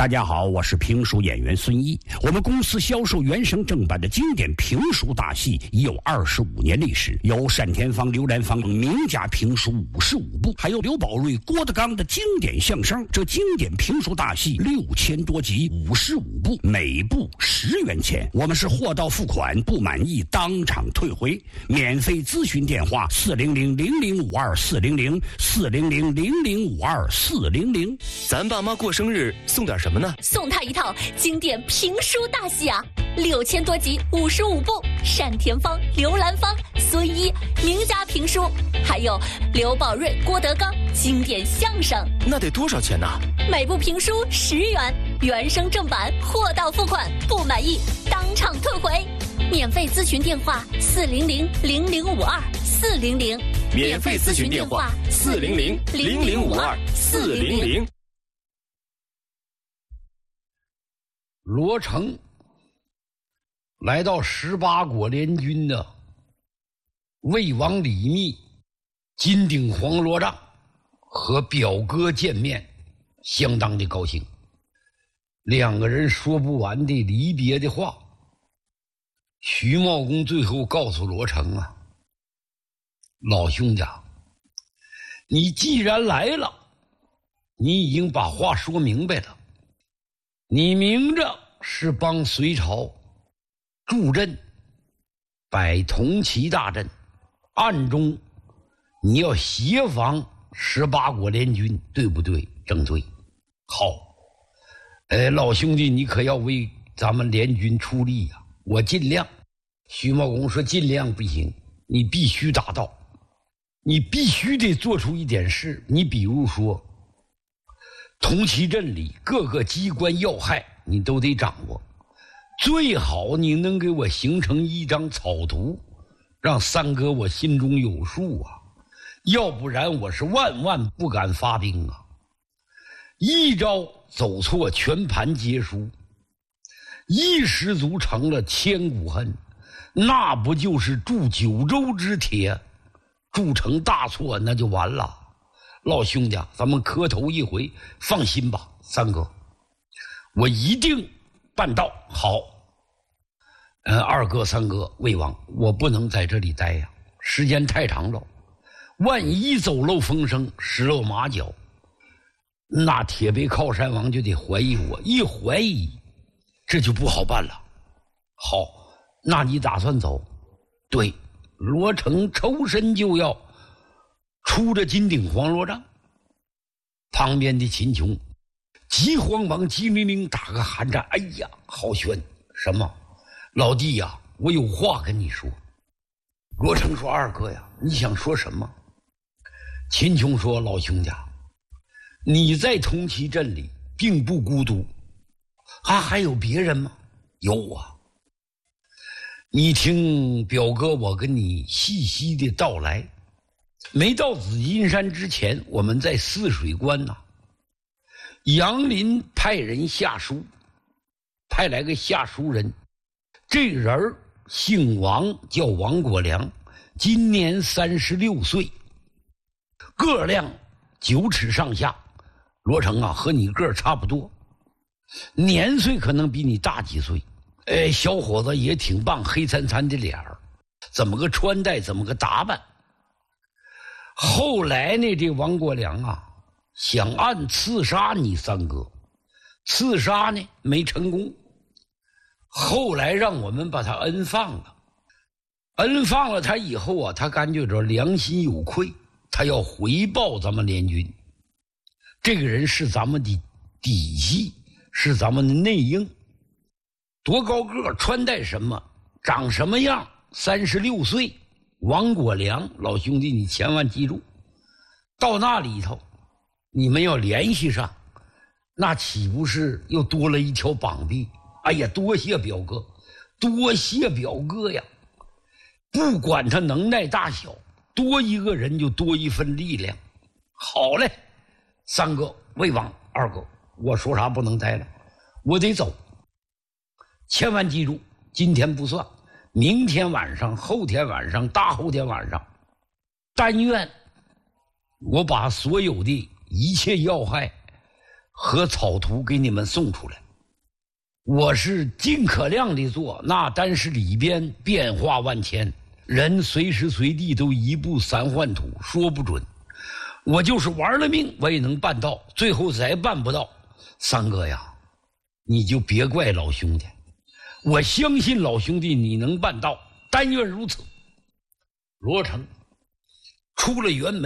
大家好，我是评书演员孙一。我们公司销售原声正版的经典评书大戏已有25年历史，有单田芳、刘兰芳名家评书55部，还有刘宝瑞、郭德纲的经典相声。这经典评书大戏6000多集，55部，每部10元钱。我们是货到付款，不满意当场退回。免费咨询电话400-0052-400，400-0052-400。 咱爸妈过生日送点什么呢？ 送他一套经典评书大戏啊，6000多集，55部，单田芳、刘兰芳、孙一名家评书，还有刘宝瑞、郭德纲经典相声。 那得多少钱呢？ 每部评书10元，原声正版，货到付款，不满意当场退回。免费咨询电话400-0052-400， 免费咨询电话400-0052-400。 罗成来到18国联军的魏王李密金鼎黄罗帐，和表哥见面，相当的高兴。两个人说不完的离别的话。徐茂公最后告诉罗成啊，老兄家，你既然来了，你已经把话说明白了，你明着是帮隋朝助阵摆铜旗大阵，暗中你要协防18国联军，对不对？正对。好，老兄弟，你可要为咱们联军出力呀，我尽量。徐茂公说尽量不行，你必须达到，你必须得做出一点事。你比如说铜旗阵里各个机关要害你都得掌握，最好你能给我形成一张草图，让三哥我心中有数啊，要不然我是万万不敢发兵啊。一招走错，全盘皆输，一失足成了千古恨，那不就是铸九州之铁，铸成大错那就完了。老兄弟，咱们磕头一回，放心吧，三哥，我一定办到。好，二哥、三哥、魏王，我不能在这里待呀，时间太长了，万一走漏风声，失漏马脚，那铁背靠山王就得怀疑我，一怀疑这就不好办了。好，那你打算走？对，罗成抽身就要出着金鼎黄罗帐。旁边的秦琼急慌忙急灵灵打个寒战。哎呀，好悬！什么？老弟呀，我有话跟你说。罗成说：二哥呀，你想说什么？秦琼说：老兄家，你在铜旗阵里并不孤独，还有别人吗？有啊。你听表哥我跟你细细的道来。没到紫金山之前，我们在泗水关杨林派人下书，派来个下书人，这人姓王，叫王国良，今年36岁，个量9尺上下。罗成啊，和你个儿差不多，年岁可能比你大几岁。小伙子也挺棒，黑灿灿的脸儿，怎么个穿戴，怎么个打扮。后来呢，这王国良啊，想暗刺杀你三哥，刺杀呢没成功，后来让我们把他恩放了。恩放了他以后啊，他感觉着良心有愧，他要回报咱们联军。这个人是咱们的底细，是咱们的内应，多高个，穿戴什么，长什么样，36岁，王国良，老兄弟你千万记住，到那里头你们要联系上，那岂不是又多了一条膀臂？哎呀，多谢表哥，多谢表哥呀！不管他能耐大小，多一个人就多一份力量。好嘞，三哥、魏王、二哥，我说啥不能待了，我得走。千万记住，今天不算，明天晚上、后天晚上、大后天晚上，但愿我把所有的一切要害和草图给你们送出来。我是尽可量的做，那但是里边变化万千，人随时随地都一步三换土，说不准。我就是玩了命我也能办到，最后再办不到，三哥呀，你就别怪老兄弟，我相信老兄弟你能办到，但愿如此。罗成出了辕门，